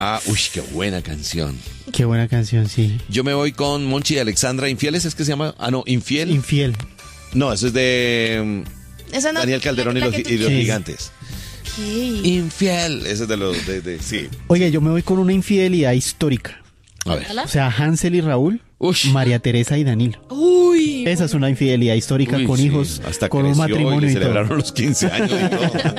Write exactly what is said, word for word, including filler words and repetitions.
Ah, uy, qué buena canción. Qué buena canción, sí. Yo me voy con Monchi y Alexandra. ¿Infieles es que se llama? Ah, no, Infiel. Infiel. No, eso es de Esa mm, no- Daniel Calderón y la los, que tú- y los Sí. gigantes. ¿Qué? Infiel. Ese es de los... De, de- sí. Oye, yo me voy con una infidelidad histórica. A ver. ¿Hola? O sea, Hansel y Raúl, Ush. María Teresa y Danilo. Uy. Esa es una infidelidad histórica Uy, con sí, hijos, hasta con un creció y matrimonio le y todo. celebraron los quince años y todo.